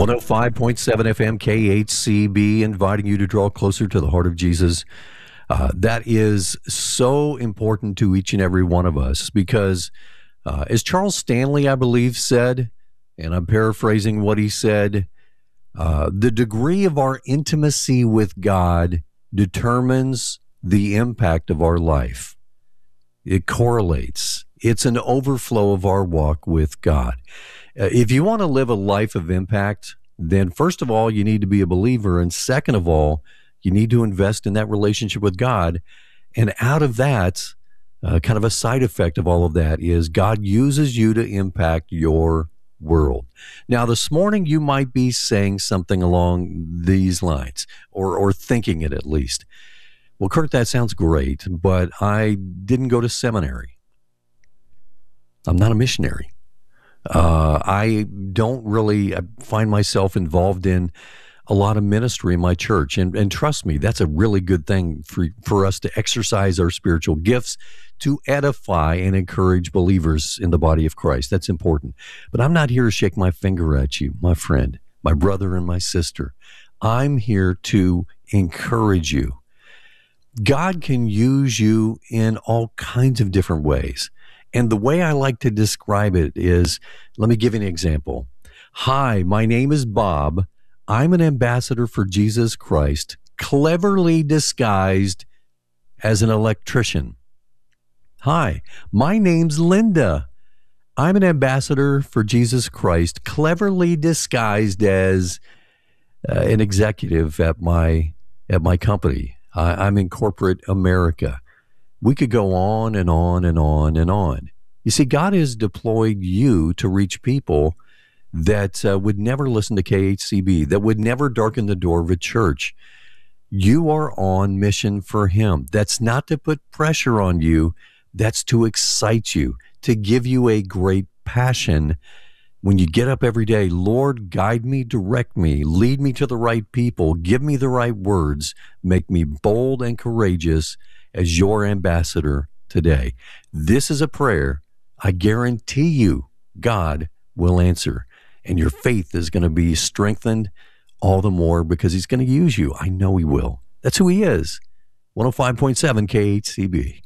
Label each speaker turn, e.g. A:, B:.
A: 105.7 FM KHCB, inviting you to draw closer to the heart of Jesus. That is so important to each and every one of us because, as Charles Stanley, I believe, said, and I'm paraphrasing what he said, the degree of our intimacy with God determines the impact of our life. It correlates. It's an overflow of our walk with God. If you want to live a life of impact, then first of all, you need to be a believer. And second of all, you need to invest in that relationship with God. And out of that, kind of a side effect of all of that is God uses you to impact your world. Now, this morning, you might be saying something along these lines or thinking it at least. Well, Kurt, that sounds great, but I didn't go to seminary. I'm not a missionary. I don't really find myself involved in a lot of ministry in my church. And trust me, that's a really good thing for us to exercise our spiritual gifts to edify and encourage believers in the body of Christ. That's important. But I'm not here to shake my finger at you, my friend, my brother, and my sister. I'm here to encourage you. God can use you in all kinds of different ways. And the way I like to describe it is, let me give you an example. Hi, my name is Bob. I'm an ambassador for Jesus Christ, cleverly disguised as an electrician. Hi, my name's Linda. I'm an ambassador for Jesus Christ, cleverly disguised as an executive at my company. I'm in corporate America. We could go on and on and on and on. You see, God has deployed you to reach people that would never listen to KHCB, that would never darken the door of a church. You are on mission for Him. That's not to put pressure on you. That's to excite you, to give you a great passion. When you get up every day, Lord, guide me, direct me, lead me to the right people, give me the right words, make me bold and courageous as your ambassador today. This is a prayer I guarantee you God will answer, and your faith is going to be strengthened all the more because He's going to use you. I know He will. That's who He is. 105.7 KHCB.